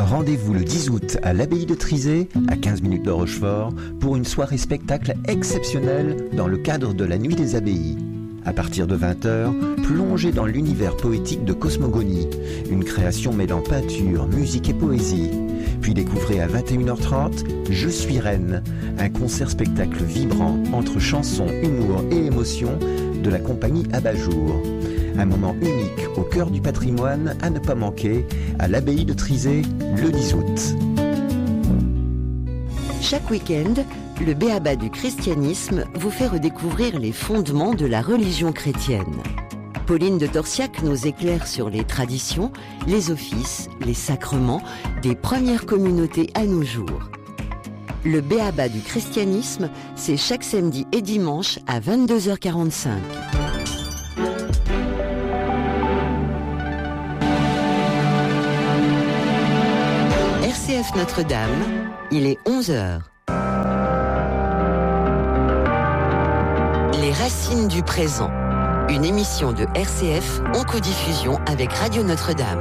Rendez-vous le 10 août à l'abbaye de Trizé, à 15 minutes de Rochefort, pour une soirée spectacle exceptionnelle dans le cadre de la Nuit des Abbayes. À partir de 20h, plongez dans l'univers poétique de Cosmogonie, une création mêlant peinture, musique et poésie. Puis découvrez à 21h30 Je suis reine, un concert-spectacle vibrant entre chansons, humour et émotion de la compagnie Abat-Jour. Un moment unique au cœur du patrimoine à ne pas manquer à l'abbaye de Trizé le 10 août. Chaque week-end, le B.A.B.A. du christianisme vous fait redécouvrir les fondements de la religion chrétienne. Pauline de Torsiac nous éclaire sur les traditions, les offices, les sacrements des premières communautés à nos jours. Le B.A.B.A. du christianisme, c'est chaque samedi et dimanche à 22h45. RCF Notre-Dame, il est 11h. Les racines du présent. Une émission de RCF en codiffusion avec Radio Notre-Dame.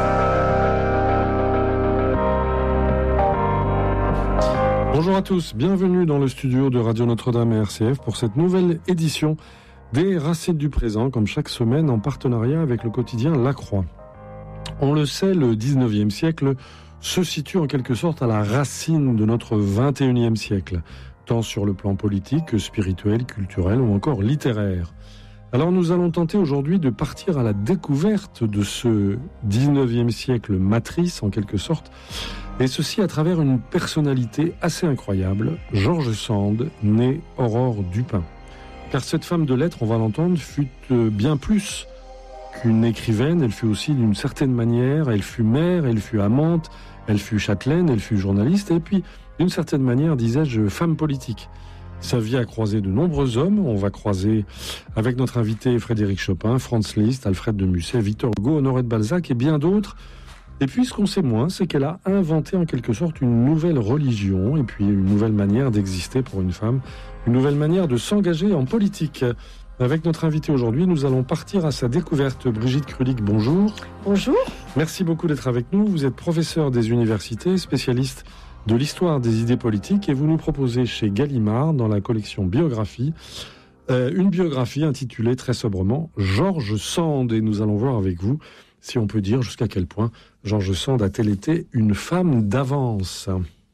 Bonjour à tous, bienvenue dans le studio de Radio Notre-Dame et RCF pour cette nouvelle édition des Racines du présent, comme chaque semaine en partenariat avec le quotidien La Croix. On le sait, le 19e siècle se situe en quelque sorte à la racine de notre 21e siècle, tant sur le plan politique que spirituel, culturel ou encore littéraire. Alors nous allons tenter aujourd'hui de partir à la découverte de ce 19e siècle matrice en quelque sorte, et ceci à travers une personnalité assez incroyable, George Sand, née Aurore Dupin. Car cette femme de lettres, on va l'entendre, fut bien plus qu'une écrivaine, elle fut aussi d'une certaine manière, elle fut mère, elle fut amante, elle fut châtelaine, elle fut journaliste, et puis d'une certaine manière, disais-je, femme politique. Sa vie a croisé de nombreux hommes. On va croiser avec notre invité Frédéric Chopin, Franz Liszt, Alfred de Musset, Victor Hugo, Honoré de Balzac et bien d'autres. Et puis ce qu'on sait moins, c'est qu'elle a inventé en quelque sorte une nouvelle religion et puis une nouvelle manière d'exister pour une femme, une nouvelle manière de s'engager en politique. Avec notre invité aujourd'hui, nous allons partir à sa découverte. Brigitte Krulik, bonjour. Bonjour. Merci beaucoup d'être avec nous. Vous êtes professeur des universités, spécialiste de l'histoire des idées politiques, et vous nous proposez chez Gallimard, dans la collection Biographie, une biographie intitulée très sobrement George Sand, et nous allons voir avec vous si on peut dire jusqu'à quel point George Sand a-t-elle été une femme d'avance.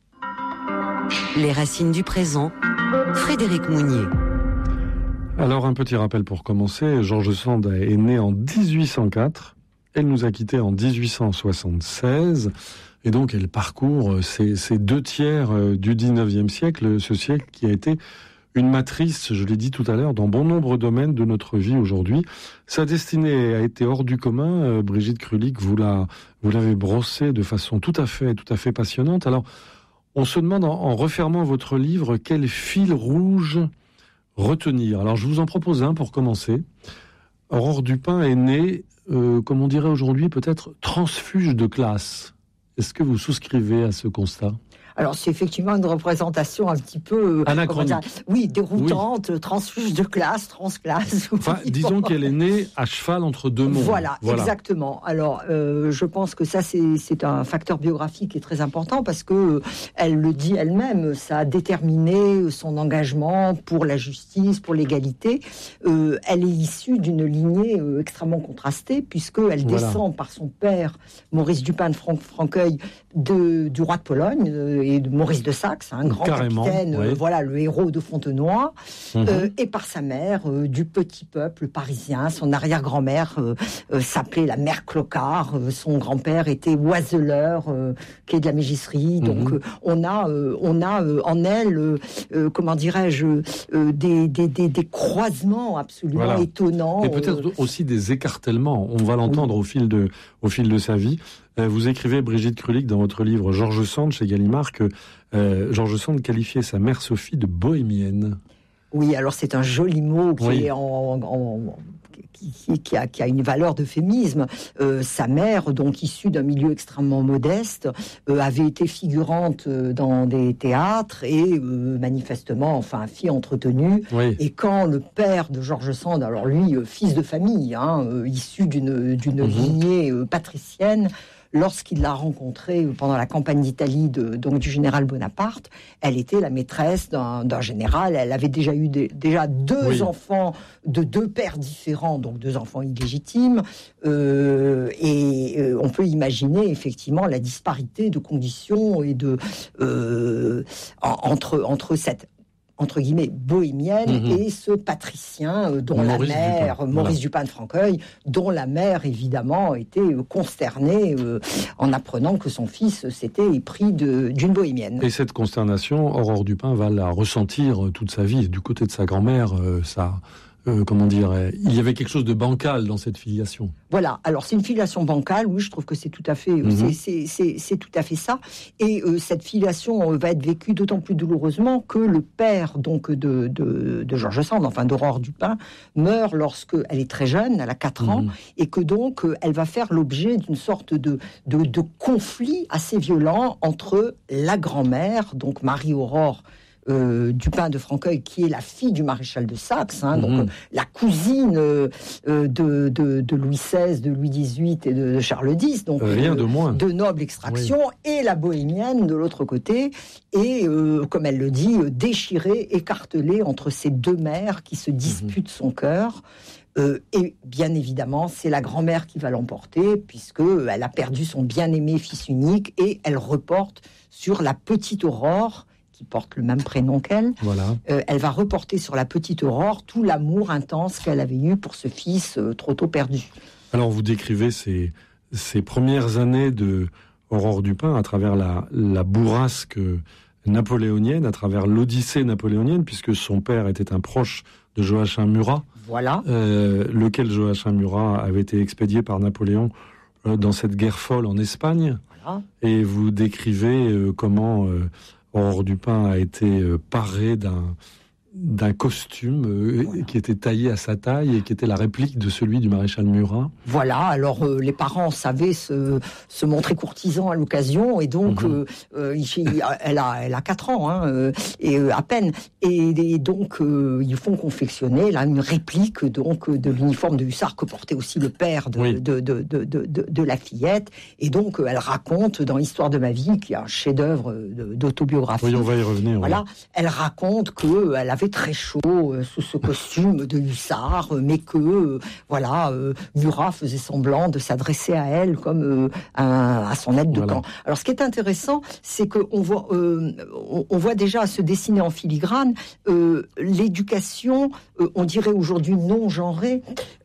Les racines du présent, Frédéric Mounier. Alors un petit rappel pour commencer, George Sand est née en 1804, elle nous a quittés en 1876, et donc elle parcourt ces deux tiers du 19e siècle, ce siècle qui a été une matrice, je l'ai dit tout à l'heure, dans bon nombre de domaines de notre vie aujourd'hui. Sa destinée a été hors du commun. Brigitte Krulik, vous l'avez brossée de façon tout à fait passionnante. Alors, on se demande en refermant votre livre quel fil rouge retenir. Alors, je vous en propose un pour commencer. Aurore Dupin est née, comme on dirait aujourd'hui, peut-être transfuge de classe. Est-ce que vous souscrivez à ce constat ? Alors, c'est effectivement une représentation un petit peu... anachronique. Oui, déroutante, oui. Transfuge de classe, transclasse. Enfin, oui, disons qu'elle est née à cheval entre deux mondes. Voilà, exactement. Alors, je pense que ça, c'est un facteur biographique qui est très important parce que elle le dit elle-même, ça a déterminé son engagement pour la justice, pour l'égalité. Elle est issue d'une lignée extrêmement contrastée puisqu'elle descend par son père, Maurice Dupin de Franqueuil, du roi de Pologne, et de Maurice de Saxe, un grand capitaine, oui. Le héros de Fontenoy, et par sa mère, du petit peuple parisien. Son arrière-grand-mère s'appelait la mère Clocard, son grand-père était oiseleur, quai de la Mégisserie. Donc on a en elle, comment dirais-je, des croisements absolument étonnants. Et peut-être aussi des écartèlements. On va l'entendre au fil de sa vie. Vous écrivez, Brigitte Krulik, dans votre livre George Sand chez Gallimard, que George Sand qualifiait sa mère Sophie de bohémienne. Oui, alors c'est un joli mot qui a une valeur d'euphémisme. Sa mère, donc issue d'un milieu extrêmement modeste, avait été figurante dans des théâtres et manifestement, fille entretenue. Oui. Et quand le père de George Sand, alors lui, fils de famille, issu d'une lignée patricienne, lorsqu'il l'a rencontrée pendant la campagne d'Italie donc du général Bonaparte, elle était la maîtresse d'un général. Elle avait déjà eu déjà deux enfants de deux pères différents, donc deux enfants illégitimes. Et on peut imaginer effectivement la disparité de conditions et entre cette entre guillemets bohémienne et ce patricien dont Maurice la mère, Dupin. Maurice Dupin de Franqueuil, dont la mère évidemment était consternée en apprenant que son fils s'était épris d'une bohémienne. Et cette consternation, Aurore Dupin va la ressentir toute sa vie. Du côté de sa grand-mère, il y avait quelque chose de bancal dans cette filiation. Voilà. Alors c'est une filiation bancale. Oui, je trouve que c'est tout à fait, c'est tout à fait ça. Et cette filiation va être vécue d'autant plus douloureusement que le père donc de George Sand, enfin d'Aurore Dupin, meurt lorsque elle est très jeune, elle a 4 ans, et que donc elle va faire l'objet d'une sorte de conflit assez violent entre la grand-mère, donc Marie-Aurore Dupin de Franqueuil, qui est la fille du maréchal de Saxe, donc la cousine de Louis XVI, de Louis XVIII et de Charles X, donc rien de moins, de noble extraction, et la bohémienne de l'autre côté, et comme elle le dit, déchirée, écartelée entre ces deux mères qui se disputent son cœur. Et bien évidemment, c'est la grand-mère qui va l'emporter, puisqu'elle a perdu son bien-aimé fils unique, et elle reporte sur la petite Aurore, qui porte le même prénom qu'elle. Voilà. Elle va reporter sur la petite Aurore tout l'amour intense qu'elle avait eu pour ce fils trop tôt perdu. Alors vous décrivez ces premières années de Aurore Dupin à travers la bourrasque napoléonienne, à travers l'Odyssée napoléonienne, puisque son père était un proche de Joachim Murat, lequel Joachim Murat avait été expédié par Napoléon dans cette guerre folle en Espagne. Voilà. Et vous décrivez comment Aurore Dupin a été parée d'un costume qui était taillé à sa taille et qui était la réplique de celui du maréchal Murat. Voilà, alors les parents savaient se montrer courtisans à l'occasion, et donc elle a 4 ans, et à peine, et donc ils font confectionner là une réplique donc de l'uniforme de hussard que portait aussi le père de la fillette, et donc elle raconte dans Histoire de ma vie, qui est un chef-d'œuvre d'autobiographie. Oui, on va y revenir. Voilà, elle raconte que elle avait très chaud sous ce costume de hussard, mais que Murat faisait semblant de s'adresser à elle comme à son aide de camp. Alors ce qui est intéressant, c'est qu'on voit déjà se dessiner en filigrane l'éducation, on dirait aujourd'hui non genrée,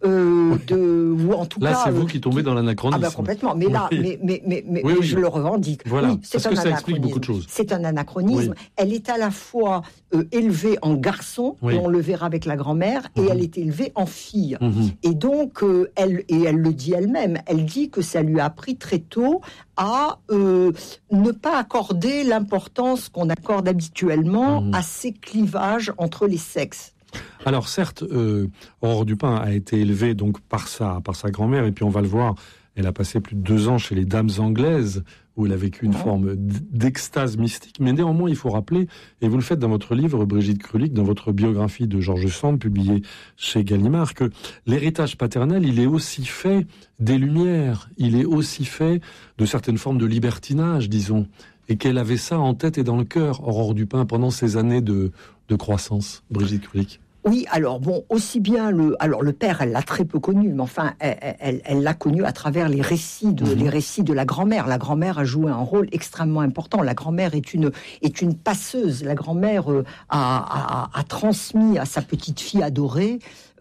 ou en tout là, cas. Là, c'est vous qui tombez dans l'anachronisme. Ah ben complètement. Mais là, mais je le revendique. Voilà. Oui, parce que ça explique beaucoup de choses. C'est un anachronisme. Elle est à la fois élevée en garçon, et on le verra avec la grand-mère, et elle est élevée en fille. Et donc, elle le dit elle-même, elle dit que ça lui a appris très tôt à ne pas accorder l'importance qu'on accorde habituellement à ces clivages entre les sexes. Alors certes, Aurore Dupin a été élevée donc par sa grand-mère, et puis on va le voir, elle a passé plus de 2 ans chez les dames anglaises, où elle a vécu une forme d'extase mystique. Mais néanmoins, il faut rappeler, et vous le faites dans votre livre, Brigitte Krulik, dans votre biographie de George Sand, publiée chez Gallimard, que l'héritage paternel, il est aussi fait des Lumières, il est aussi fait de certaines formes de libertinage, disons, et qu'elle avait ça en tête et dans le cœur, Aurore Dupin, pendant ces années de croissance. Brigitte Krulik. Oui, alors bon, aussi bien le père, elle l'a très peu connu, mais enfin, elle l'a connu à travers les récits de la grand-mère. La grand-mère a joué un rôle extrêmement important. La grand-mère est une passeuse. La grand-mère a transmis à sa petite fille adorée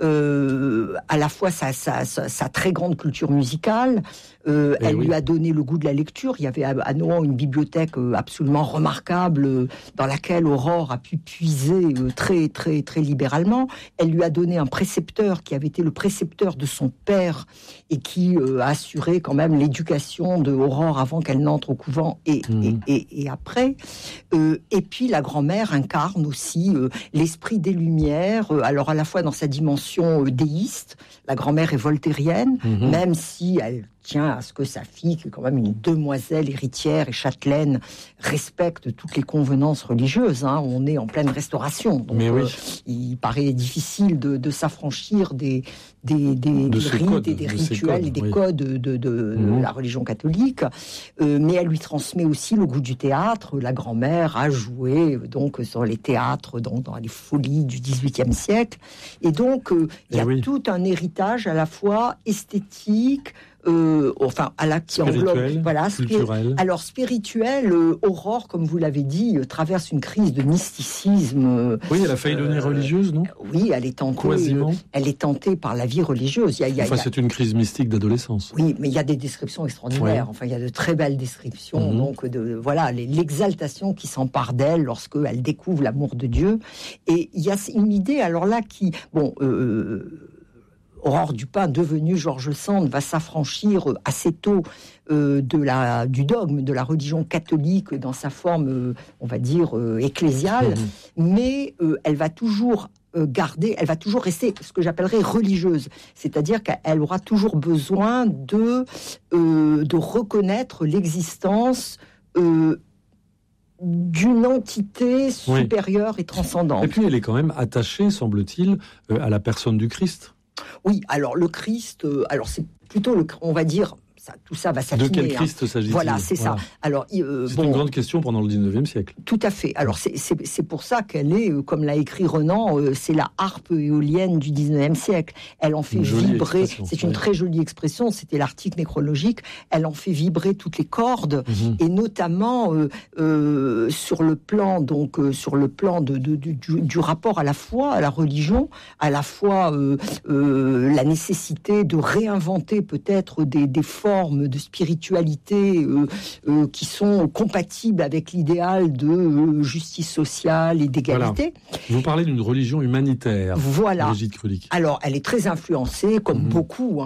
à la fois sa très grande culture musicale. Elle lui a donné le goût de la lecture. Il y avait à Nohant une bibliothèque absolument remarquable dans laquelle Aurore a pu puiser très très très libéralement. Elle lui a donné un précepteur qui avait été le précepteur de son père et qui a assuré quand même l'éducation de Aurore avant qu'elle n'entre au couvent et après. Et puis la grand-mère incarne aussi l'esprit des Lumières, alors à la fois dans sa dimension déiste. La grand-mère est voltairienne, même si elle tient à ce que sa fille, qui est quand même une demoiselle héritière et châtelaine, respecte toutes les convenances religieuses. On est en pleine restauration, donc il paraît difficile de s'affranchir des rites et des rituels et des codes de la religion catholique. Mais elle lui transmet aussi le goût du théâtre. La grand-mère a joué donc sur les théâtres dans les folies du XVIIIe siècle. Et donc, il y a tout un héritage à la fois esthétique, qui englobe, culturel. Alors spirituel, Aurore, comme vous l'avez dit, traverse une crise de mysticisme. Oui, elle a failli devenir religieuse, non ? Oui, elle est tentée par la vie religieuse. C'est une crise mystique d'adolescence. Oui, mais il y a des descriptions extraordinaires. Il y a de très belles descriptions. Donc, l'exaltation qui s'empare d'elle lorsque elle découvre l'amour de Dieu. Et il y a une idée, alors là, qui, Aurore Dupin, devenue George Sand, va s'affranchir assez tôt du dogme de la religion catholique dans sa forme, on va dire, ecclésiale, mais elle va toujours rester ce que j'appellerais religieuse, c'est-à-dire qu'elle aura toujours besoin de reconnaître l'existence d'une entité supérieure et transcendante. Et puis elle est quand même attachée, semble-t-il, à la personne du Christ. Oui, alors le Christ, c'est plutôt on va dire, tout ça va s'affiner. De quel Christ s'agit-il ? Voilà, c'est ça. Alors, c'est une grande question pendant le 19e siècle. Tout à fait. Alors, c'est pour ça qu'elle est, comme l'a écrit Renan, c'est la harpe éolienne du 19e siècle. Elle en fait vibrer, c'est une très jolie expression, c'était l'article nécrologique, elle en fait vibrer toutes les cordes, et notamment sur le plan du rapport à la foi, à la religion, à la fois la nécessité de réinventer peut-être des formes de spiritualité qui sont compatibles avec l'idéal de justice sociale et d'égalité. Voilà. Vous parlez d'une religion humanitaire, Brigitte Krulik. Alors, elle est très influencée, comme beaucoup,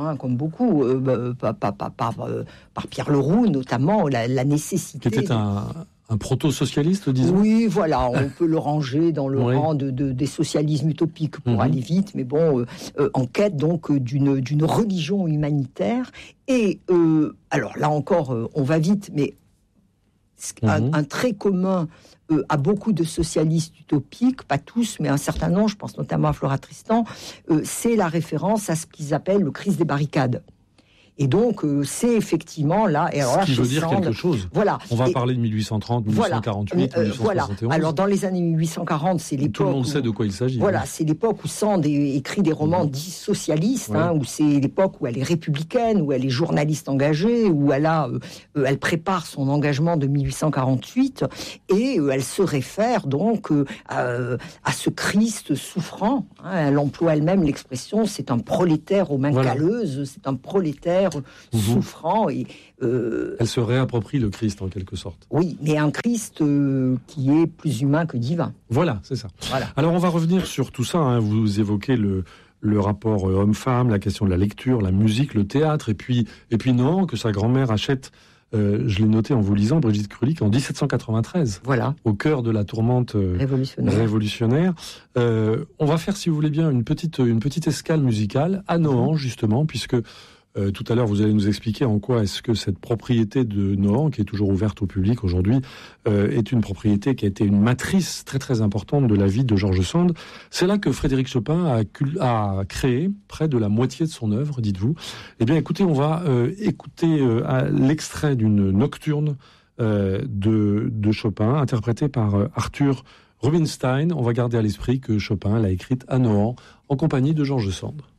par Pierre Leroux, notamment, la nécessité... Qui était un proto-socialiste, disons. Oui, voilà, on peut le ranger dans le rang des socialismes utopiques pour aller vite, mais en quête donc d'une religion humanitaire. Et alors là encore, on va vite, mais un trait commun à beaucoup de socialistes utopiques, pas tous, mais un certain nombre, je pense notamment à Flora Tristan, c'est la référence à ce qu'ils appellent le Christ des barricades. Et donc, c'est effectivement là... Et alors là, ce qui veut dire quelque chose. Voilà. On va parler de 1830, 1848, 1871. Alors, dans les années 1840, c'est l'époque... Tout le monde sait de quoi il s'agit. Voilà, c'est l'époque où Sand écrit des romans dits socialistes, où c'est l'époque où elle est républicaine, où elle est journaliste engagée, où elle prépare son engagement de 1848, et elle se réfère donc à ce Christ souffrant. Elle emploie elle-même l'expression, c'est un prolétaire aux mains calleuses, c'est un prolétaire souffrant. Et, elle se réapproprie le Christ en quelque sorte. Oui, mais un Christ qui est plus humain que divin. Voilà, c'est ça. Voilà. Alors on va revenir sur tout ça. Vous évoquez le rapport homme-femme, la question de la lecture, la musique, le théâtre, et puis Nohan, que sa grand-mère achète, je l'ai noté en vous lisant, Brigitte Krulik, en 1793. Voilà. Au cœur de la tourmente révolutionnaire. On va faire, si vous voulez bien, une petite escale musicale à Nohan, justement, puisque tout à l'heure, vous allez nous expliquer en quoi est-ce que cette propriété de Nohan, qui est toujours ouverte au public aujourd'hui, est une propriété qui a été une matrice très très importante de la vie de George Sand. C'est là que Frédéric Chopin a créé près de la moitié de son œuvre, dites-vous. Eh bien, écoutez, on va écouter l'extrait d'une nocturne de Chopin, interprétée par Arthur Rubinstein. On va garder à l'esprit que Chopin l'a écrite à Nohan, en compagnie de George Sand.